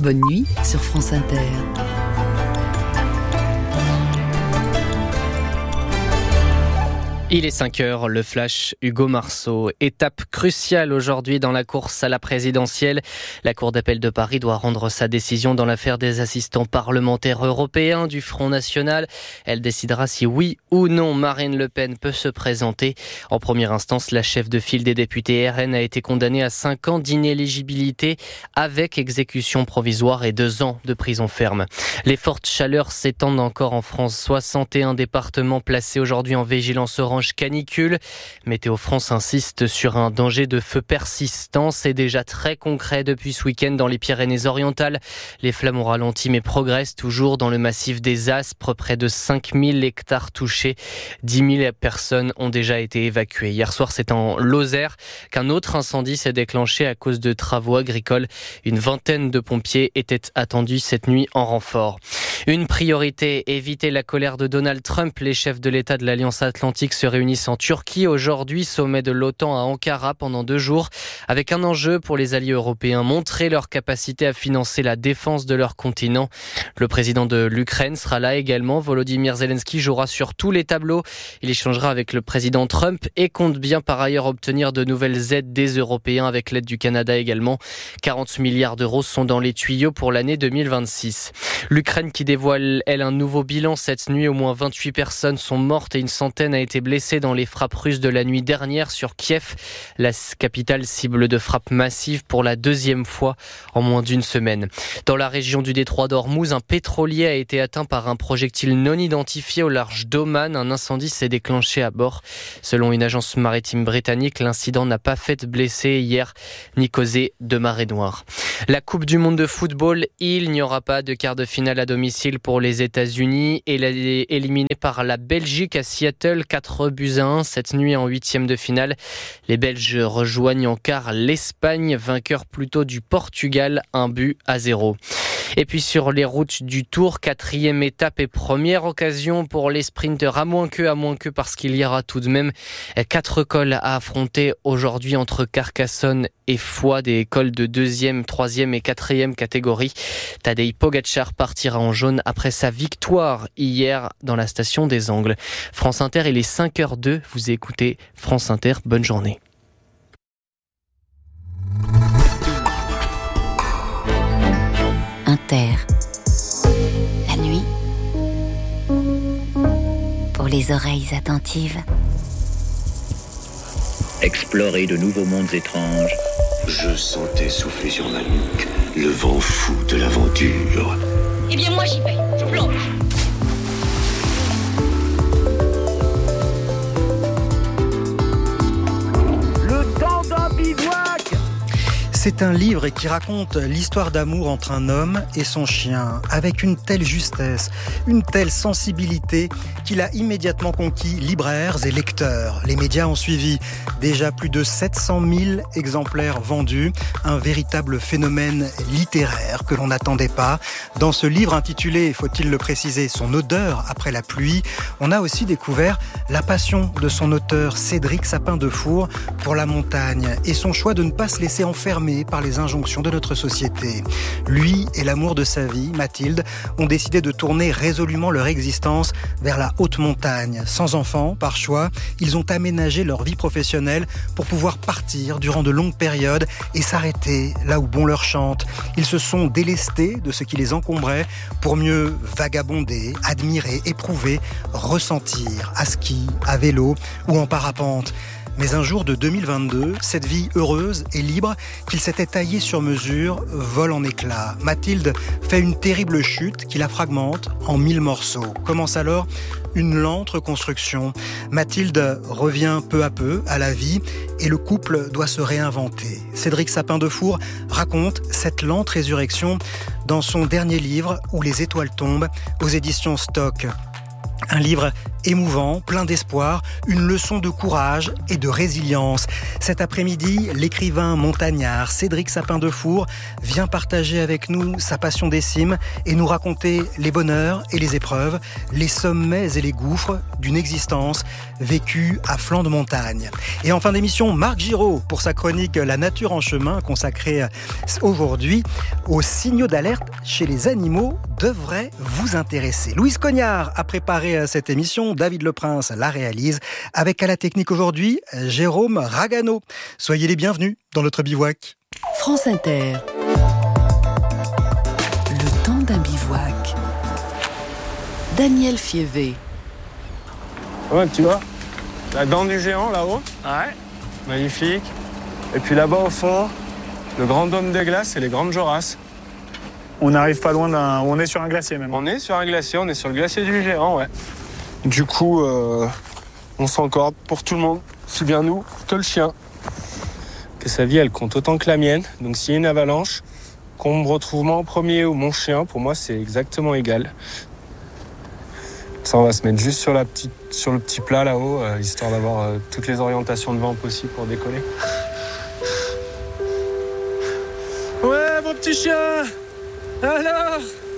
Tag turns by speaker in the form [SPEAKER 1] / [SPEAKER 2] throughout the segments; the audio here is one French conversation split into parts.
[SPEAKER 1] Bonne nuit sur France Inter.
[SPEAKER 2] Il est 5h, le flash Hugo Marceau. Étape cruciale aujourd'hui dans la course à la présidentielle. La Cour d'appel de Paris doit rendre sa décision dans l'affaire des assistants parlementaires européens du Front National. Elle décidera si oui ou non Marine Le Pen peut se présenter. En première instance, la chef de file des députés RN a été condamnée à 5 ans d'inéligibilité avec exécution provisoire et 2 ans de prison ferme. Les fortes chaleurs s'étendent encore en France. 61 départements placés aujourd'hui en vigilance orange canicule. Météo France insiste sur un danger de feu persistant. C'est déjà très concret depuis ce week-end dans les Pyrénées-Orientales. Les flammes ont ralenti mais progressent toujours dans le massif des Aspres. Près de 5000 hectares touchés. 10 000 personnes ont déjà été évacuées. Hier soir, c'est en Lozère qu'un autre incendie s'est déclenché à cause de travaux agricoles. Une vingtaine de pompiers étaient attendus cette nuit en renfort. Une priorité, éviter la colère de Donald Trump. Les chefs de l'État de l'Alliance Atlantique se réunissent en Turquie aujourd'hui, sommet de l'OTAN à Ankara pendant 2 jours, avec un enjeu pour les alliés européens, montrer leur capacité à financer la défense de leur continent. Le président de l'Ukraine sera là également. Volodymyr Zelensky jouera sur tous les tableaux. Il échangera avec le président Trump et compte bien par ailleurs obtenir de nouvelles aides des Européens avec l'aide du Canada également. 40 milliards d'euros sont dans les tuyaux pour l'année 2026. L'Ukraine qui dévoile, elle, un nouveau bilan cette nuit. Au moins 28 personnes sont mortes et une centaine a été blessée dans les frappes russes de la nuit dernière sur Kiev. La capitale cible de frappes massives pour la 2e fois en moins d'une semaine. Dans la région du détroit d'Ormuz, un pétrolier a été atteint par un projectile non identifié au large d'Oman. Un incendie s'est déclenché à bord. Selon une agence maritime britannique, l'incident n'a pas fait de blessés hier ni causé de marée noire. La Coupe du monde de football, il n'y aura pas de quart de finale à domicile pour les États-Unis. Elle est éliminée par la Belgique à Seattle, 4-1 cette nuit en 8e de finale. Les Belges rejoignent en quart l'Espagne, vainqueur plutôt du Portugal, 1-0. Et puis sur les routes du Tour, 4e étape et première occasion pour les sprinteurs, à moins que parce qu'il y aura tout de même 4 cols à affronter aujourd'hui entre Carcassonne et Foix, des cols de 2e, 3e et 4e catégorie. Tadej Pogačar partira en jaune après sa victoire hier dans la station des Angles. France Inter, il est 5h02, vous écoutez France Inter, bonne journée.
[SPEAKER 3] Inter. La nuit, pour les oreilles attentives.
[SPEAKER 4] Explorer de nouveaux mondes étranges.
[SPEAKER 5] Je sentais souffler sur ma nuque le vent fou de l'aventure.
[SPEAKER 6] Eh bien moi j'y vais, je plonge.
[SPEAKER 7] Le temps d'un bivouac. C'est un livre qui raconte l'histoire d'amour entre un homme et son chien, avec une telle justesse, une telle sensibilité qu'il a immédiatement conquis libraires et lecteurs. Les médias ont suivi, déjà plus de 700 000 exemplaires vendus, un véritable phénomène littéraire que l'on n'attendait pas. Dans ce livre intitulé, faut-il le préciser, Son odeur après la pluie, on a aussi découvert la passion de son auteur Cédric Sapin-Defour pour la montagne et son choix de ne pas se laisser enfermer par les injonctions de notre société. Lui et l'amour de sa vie, Mathilde, ont décidé de tourner résolument leur existence vers la haute montagne. Sans enfants, par choix, ils ont aménagé leur vie professionnelle pour pouvoir partir durant de longues périodes et s'arrêter là où bon leur chante. Ils se sont délestés de ce qui les encombrait pour mieux vagabonder, admirer, éprouver, ressentir à ski, à vélo ou en parapente. Mais un jour de 2022, cette vie heureuse et libre qu'il s'était taillée sur mesure vole en éclats. Mathilde fait une terrible chute qui la fragmente en 1000 morceaux. Commence alors une lente reconstruction. Mathilde revient peu à peu à la vie et le couple doit se réinventer. Cédric Sapin-Defour raconte cette lente résurrection dans son dernier livre Où les étoiles tombent aux éditions Stock. Un livre émouvant, plein d'espoir, une leçon de courage et de résilience. Cet après-midi, l'écrivain montagnard Cédric Sapin-Defour vient partager avec nous sa passion des cimes et nous raconter les bonheurs et les épreuves, les sommets et les gouffres d'une existence vécue à flanc de montagne. Et en fin d'émission, Marc Giraud pour sa chronique La nature en chemin, consacrée aujourd'hui aux signaux d'alerte chez les animaux, devrait vous intéresser. Louise Cognard a préparé cette émission, David Leprince la réalise, avec à la technique aujourd'hui Jérôme Ragano. Soyez les bienvenus dans notre bivouac.
[SPEAKER 1] France Inter. Le temps d'un bivouac. Daniel Fievé.
[SPEAKER 8] Ouais, tu vois, la dent du géant là-haut. Ouais. Magnifique. Et puis là-bas au fond, le grand dôme de glace et les grandes Jorasses.
[SPEAKER 9] On n'arrive pas loin on est sur un glacier même.
[SPEAKER 8] On est sur un glacier, on est sur le glacier du géant, ouais. Du coup, on s'encorde pour tout le monde, aussi bien nous que le chien. Que sa vie, elle compte autant que la mienne. Donc s'il y a une avalanche, qu'on me retrouve moi en premier ou mon chien, pour moi, c'est exactement égal. Ça, on va se mettre juste sur le petit plat là-haut, histoire d'avoir toutes les orientations de vent possibles pour décoller. Ouais, mon petit chien! Alors,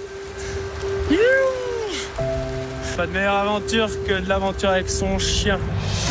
[SPEAKER 8] pas de meilleure aventure que de l'aventure avec son chien.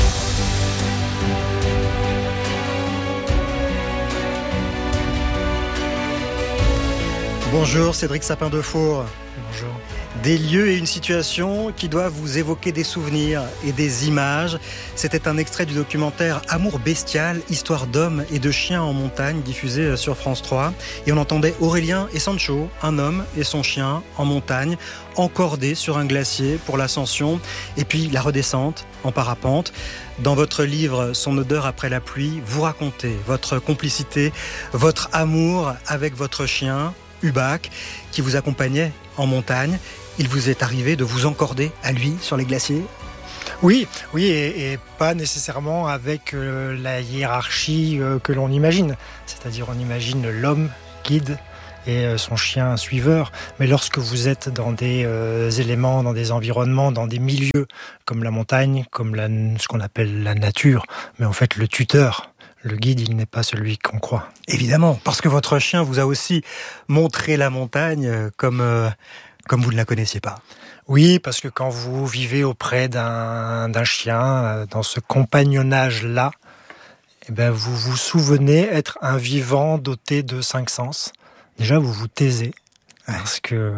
[SPEAKER 7] Bonjour Cédric Sapin-Defour.
[SPEAKER 9] Bonjour.
[SPEAKER 7] Des lieux et une situation qui doivent vous évoquer des souvenirs et des images. C'était un extrait du documentaire Amour bestial, histoire d'hommes et de chiens en montagne, diffusé sur France 3. Et on entendait Aurélien et Sancho, un homme et son chien en montagne, encordés sur un glacier pour l'ascension, et puis la redescente en parapente. Dans votre livre Son odeur après la pluie, vous racontez votre complicité, votre amour avec votre chien, Hubac, qui vous accompagnait en montagne. Il vous est arrivé de vous encorder à lui sur les glaciers ?
[SPEAKER 9] Oui, et pas nécessairement avec la hiérarchie que l'on imagine. C'est-à-dire on imagine l'homme guide et son chien suiveur. Mais lorsque vous êtes dans des éléments, dans des environnements, dans des milieux comme la montagne, comme ce qu'on appelle la nature, mais en fait le tuteur, le guide, il n'est pas celui qu'on croit.
[SPEAKER 7] Évidemment, parce que votre chien vous a aussi montré la montagne comme vous ne la connaissiez pas.
[SPEAKER 9] Oui, parce que quand vous vivez auprès d'un chien, dans ce compagnonnage-là, eh ben vous vous souvenez être un vivant doté de 5 sens. Déjà, vous vous taisez. Parce que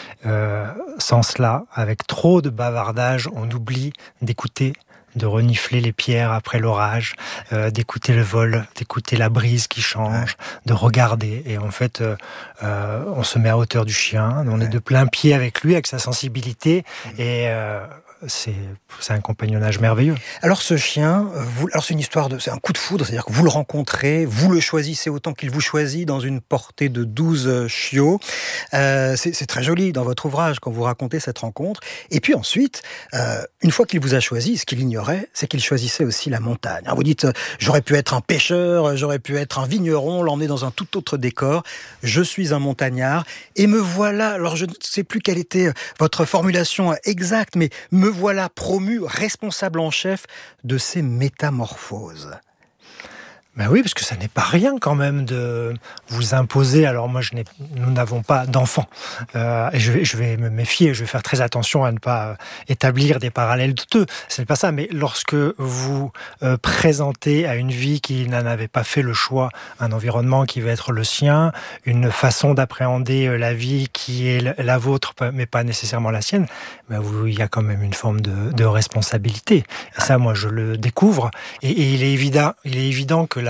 [SPEAKER 9] sans cela, avec trop de bavardage, on oublie d'écouter, de renifler les pierres après l'orage, d'écouter le vol, d'écouter la brise qui change, de regarder. Et en fait, on se met à hauteur du chien, on est de plein pied avec lui, avec sa sensibilité, et c'est un compagnonnage merveilleux.
[SPEAKER 7] Alors ce chien, c'est une histoire c'est un coup de foudre, c'est-à-dire que vous le rencontrez, vous le choisissez autant qu'il vous choisit dans une portée de 12 chiots. C'est très joli dans votre ouvrage quand vous racontez cette rencontre. Et puis ensuite, une fois qu'il vous a choisi, ce qu'il ignorait, c'est qu'il choisissait aussi la montagne. Alors vous dites, j'aurais pu être un pêcheur, j'aurais pu être un vigneron, l'emmener dans un tout autre décor. Je suis un montagnard et me voilà, alors je ne sais plus quelle était votre formulation exacte, mais me voilà promu responsable en chef de ces métamorphoses.
[SPEAKER 9] Ben oui, parce que ça n'est pas rien quand même de vous imposer. Alors moi, nous n'avons pas d'enfants. Et je vais me méfier, je vais faire très attention à ne pas établir des parallèles douteux. Ce n'est pas ça, mais lorsque vous présentez à une vie qui n'en avait pas fait le choix, un environnement qui va être le sien, une façon d'appréhender la vie qui est la vôtre, mais pas nécessairement la sienne, ben il y a quand même une forme de responsabilité. Et ça, moi, je le découvre. Et il est évident que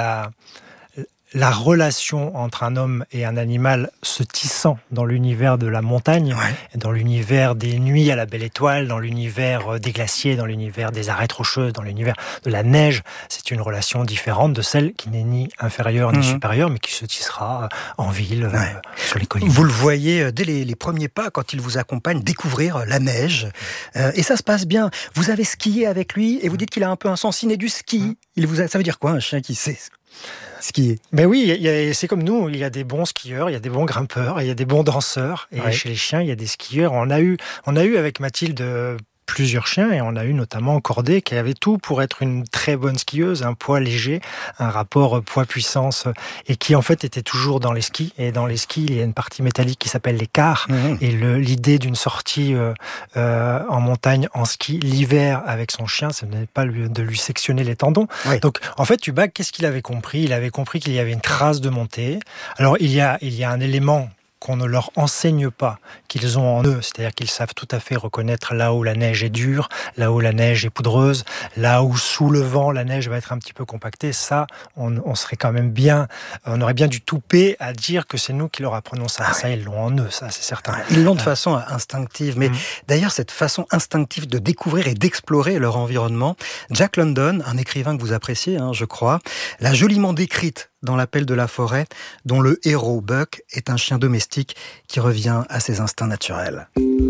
[SPEAKER 9] la relation entre un homme et un animal se tissant dans l'univers de la montagne, dans l'univers des nuits à la belle étoile, dans l'univers des glaciers, dans l'univers des arêtes rocheuses, dans l'univers de la neige, c'est une relation différente de celle qui n'est ni inférieure ni supérieure, mais qui se tissera en ville, sur les collines.
[SPEAKER 7] Vous le voyez dès les premiers pas, quand il vous accompagne, découvrir la neige. Et ça se passe bien. Vous avez skié avec lui, et vous dites qu'il a un peu un sens inné du ski. Ça veut dire quoi, un chien qui sait skier?
[SPEAKER 9] Ben oui, c'est comme nous, il y a des bons skieurs, il y a des bons grimpeurs, il y a des bons danseurs. Et chez les chiens, il y a des skieurs. On a eu avec Mathilde plusieurs chiens et on a eu notamment Cordée qui avait tout pour être une très bonne skieuse, un poids léger, un rapport poids-puissance et qui en fait était toujours dans les skis. Et dans les skis, il y a une partie métallique qui s'appelle les cars. Et l'idée d'une sortie en montagne en ski l'hiver avec son chien, ce n'est pas de lui sectionner les tendons. Oui. Donc en fait, Hubbard, qu'est-ce qu'il avait compris ? Il avait compris qu'il y avait une trace de montée. Alors il y a un élément qu'on ne leur enseigne pas, qu'ils ont en eux, c'est-à-dire qu'ils savent tout à fait reconnaître là où la neige est dure, là où la neige est poudreuse, là où sous le vent la neige va être un petit peu compactée. Ça, on serait quand même bien, on aurait bien du toupet à dire que c'est nous qui leur apprenons ça. Ça, ils l'ont en eux, ça c'est certain.
[SPEAKER 7] Ils l'ont de façon instinctive, mais d'ailleurs cette façon instinctive de découvrir et d'explorer leur environnement, Jack London, un écrivain que vous appréciez, je crois, l'a joliment décrite dans L'Appel de la forêt, dont le héros, Buck, est un chien domestique qui revient à ses instincts naturels.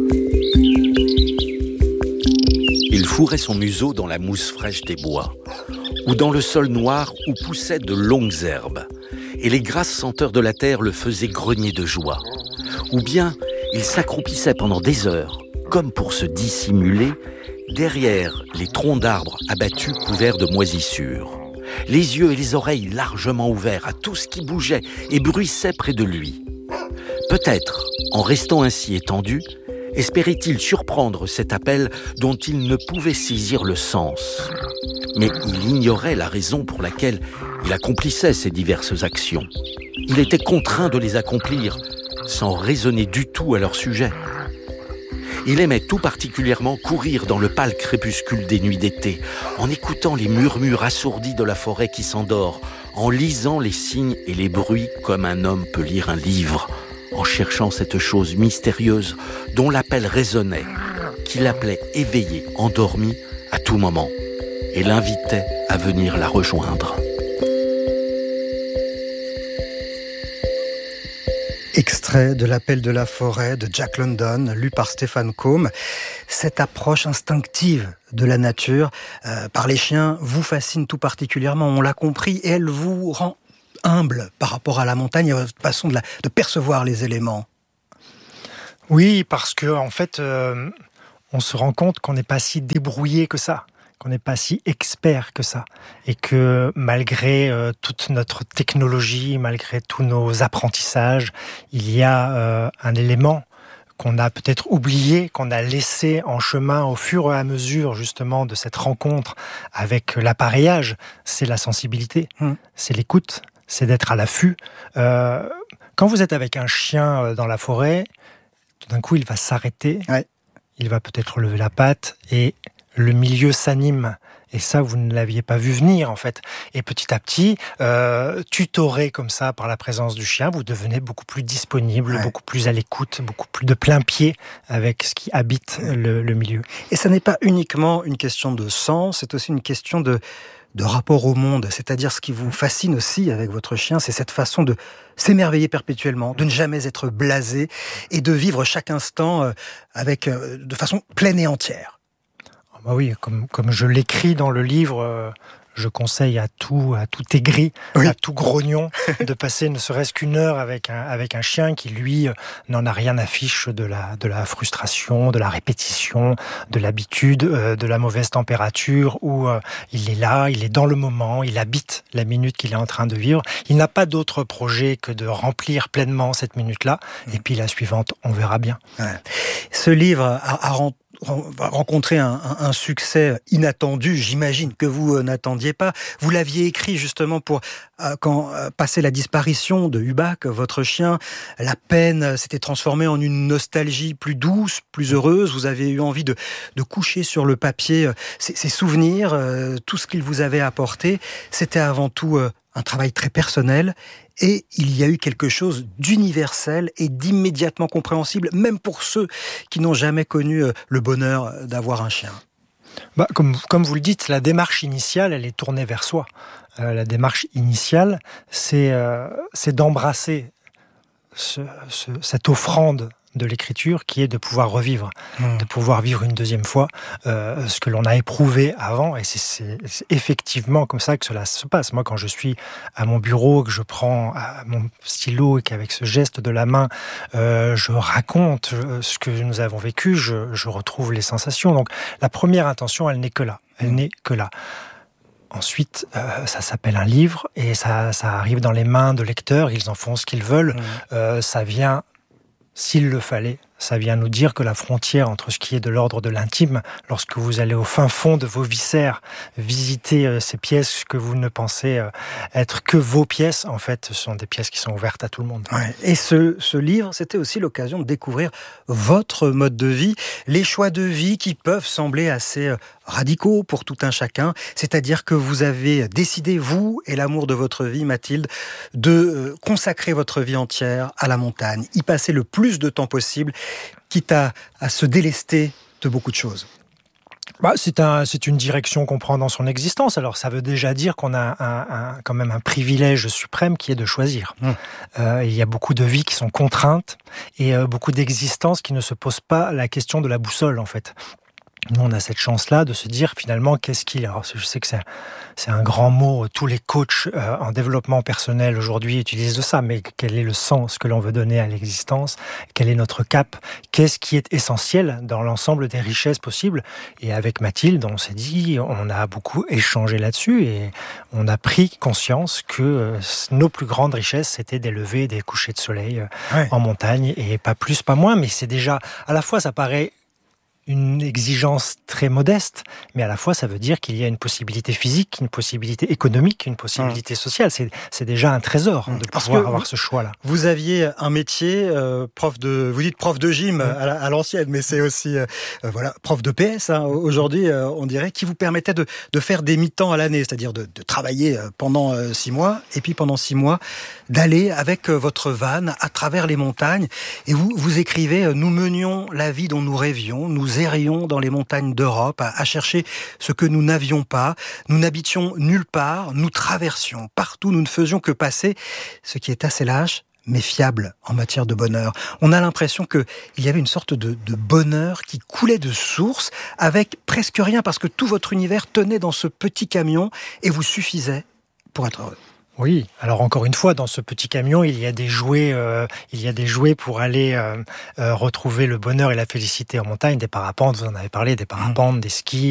[SPEAKER 10] Il fourrait son museau dans la mousse fraîche des bois, ou dans le sol noir où poussaient de longues herbes, et les grasses senteurs de la terre le faisaient grogner de joie. Ou bien, il s'accroupissait pendant des heures, comme pour se dissimuler, derrière les troncs d'arbres abattus couverts de moisissures. Les yeux et les oreilles largement ouverts à tout ce qui bougeait et bruissait près de lui. Peut-être, en restant ainsi étendu, espérait-il surprendre cet appel dont il ne pouvait saisir le sens. Mais il ignorait la raison pour laquelle il accomplissait ces diverses actions. Il était contraint de les accomplir sans raisonner du tout à leur sujet. Il aimait tout particulièrement courir dans le pâle crépuscule des nuits d'été, en écoutant les murmures assourdis de la forêt qui s'endort, en lisant les signes et les bruits comme un homme peut lire un livre, en cherchant cette chose mystérieuse dont l'appel résonnait, qui l'appelait éveillé, endormi à tout moment, et l'invitait à venir la rejoindre.
[SPEAKER 7] Extrait de L'Appel de la forêt de Jack London, lu par Stéphane Combe. Cette approche instinctive de la nature par les chiens vous fascine tout particulièrement, on l'a compris, et elle vous rend humble par rapport à la montagne et à votre façon de percevoir les éléments.
[SPEAKER 9] Oui, parce que en fait, on se rend compte qu'on n'est pas si débrouillé que ça, qu'on n'est pas si expert que ça, et que malgré toute notre technologie, malgré tous nos apprentissages, il y a un élément qu'on a peut-être oublié, qu'on a laissé en chemin au fur et à mesure justement de cette rencontre avec l'appareillage, c'est la sensibilité, c'est l'écoute, c'est d'être à l'affût. Quand vous êtes avec un chien dans la forêt, tout d'un coup il va s'arrêter, il va peut-être lever la patte et le milieu s'anime. Et ça, vous ne l'aviez pas vu venir, en fait. Et petit à petit, tutoré comme ça par la présence du chien, vous devenez beaucoup plus disponible, beaucoup plus à l'écoute, beaucoup plus de plein pied avec ce qui habite le milieu.
[SPEAKER 7] Et ça n'est pas uniquement une question de sens, c'est aussi une question de rapport au monde. C'est-à-dire, ce qui vous fascine aussi avec votre chien, c'est cette façon de s'émerveiller perpétuellement, de ne jamais être blasé et de vivre chaque instant de façon pleine et entière.
[SPEAKER 9] Bah oui, comme je l'écris dans le livre, je conseille à tout aigri, à tout grognon, de passer ne serait-ce qu'une heure avec un chien qui, lui, n'en a rien à fiche de la frustration, de la répétition, de l'habitude, de la mauvaise température, où il est là, il est dans le moment, il habite la minute qu'il est en train de vivre. Il n'a pas d'autre projet que de remplir pleinement cette minute-là, et puis la suivante, on verra bien.
[SPEAKER 7] Ce livre va rencontrer un succès inattendu, j'imagine, que vous n'attendiez pas. Vous l'aviez écrit justement pour, quand passé la disparition de Hubbard, votre chien, la peine s'était transformée en une nostalgie plus douce, plus heureuse. Vous avez eu envie de coucher sur le papier ces souvenirs, tout ce qu'il vous avait apporté. C'était avant tout un travail très personnel. Et il y a eu quelque chose d'universel et d'immédiatement compréhensible, même pour ceux qui n'ont jamais connu le bonheur d'avoir un chien.
[SPEAKER 9] Comme vous le dites, la démarche initiale, elle est tournée vers soi. La démarche initiale, c'est d'embrasser cette offrande de l'écriture qui est de pouvoir revivre, de pouvoir vivre une deuxième fois ce que l'on a éprouvé avant. Et c'est effectivement comme ça que cela se passe. Moi, quand je suis à mon bureau, que je prends mon stylo et qu'avec ce geste de la main, je raconte ce que nous avons vécu, je retrouve les sensations. Donc la première intention, elle n'est que là. Elle n'est que là. Ensuite, ça s'appelle un livre et ça arrive dans les mains de lecteurs. Ils en font ce qu'ils veulent. Ça vient, s'il le fallait, ça vient nous dire que la frontière entre ce qui est de l'ordre de l'intime, lorsque vous allez au fin fond de vos viscères, visiter ces pièces que vous ne pensez être que vos pièces, en fait, ce sont des pièces qui sont ouvertes à tout le monde.
[SPEAKER 7] Ouais. Et ce livre, c'était aussi l'occasion de découvrir votre mode de vie, les choix de vie qui peuvent sembler assez radicaux pour tout un chacun. C'est-à-dire que vous avez décidé, vous et l'amour de votre vie, Mathilde, de consacrer votre vie entière à la montagne, y passer le plus de temps possible, quitte à se délester de beaucoup de choses.
[SPEAKER 9] C'est une direction qu'on prend dans son existence. Alors ça veut déjà dire qu'on a quand même un privilège suprême qui est de choisir. Il y a beaucoup de vies qui sont contraintes et beaucoup d'existences qui ne se posent pas la question de la boussole en fait. Nous, on a cette chance-là de se dire finalement qu'est-ce qu'il y a. Alors, je sais que c'est un grand mot. Tous les coachs en développement personnel aujourd'hui utilisent de ça. Mais quel est le sens que l'on veut donner à l'existence ? Quel est notre cap ? Qu'est-ce qui est essentiel dans l'ensemble des richesses possibles ? Et avec Mathilde, on s'est dit, on a beaucoup échangé là-dessus et on a pris conscience que nos plus grandes richesses, c'était des levées, des couchers de soleil en montagne et pas plus, pas moins. Mais c'est déjà, à la fois, ça paraît une exigence très modeste, mais à la fois ça veut dire qu'il y a une possibilité physique, une possibilité économique, une possibilité sociale. C'est déjà un trésor de pouvoir avoir ce choix-là.
[SPEAKER 7] Vous aviez un métier, vous dites prof de gym à l'ancienne, mais c'est aussi prof de PS. Aujourd'hui, on dirait, qui vous permettait de faire des mi-temps à l'année, c'est-à-dire de travailler pendant 6 mois, et puis pendant 6 mois, d'aller avec votre van à travers les montagnes. Et vous écrivez, nous menions la vie dont nous rêvions, nous errions dans les montagnes d'Europe à chercher ce que nous n'avions pas. Nous n'habitions nulle part, nous traversions partout, nous ne faisions que passer, ce qui est assez lâche, mais fiable en matière de bonheur. On a l'impression qu'il y avait une sorte de bonheur qui coulait de source avec presque rien, parce que tout votre univers tenait dans ce petit camion et vous suffisait pour être heureux.
[SPEAKER 9] Oui, alors encore une fois, dans ce petit camion, il y a des jouets pour aller retrouver le bonheur et la félicité en montagne, des parapentes, vous en avez parlé, des parapentes, des skis,